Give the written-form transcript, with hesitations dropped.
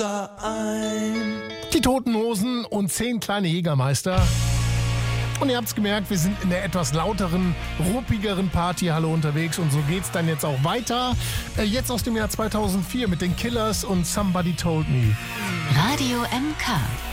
Die Toten Hosen und 10 kleine Jägermeister. Und ihr habt's gemerkt, wir sind in der etwas lauteren, ruppigeren Partyhalle unterwegs und so geht's dann jetzt auch weiter. Jetzt aus dem Jahr 2004 mit den Killers und Somebody Told Me. Radio MK.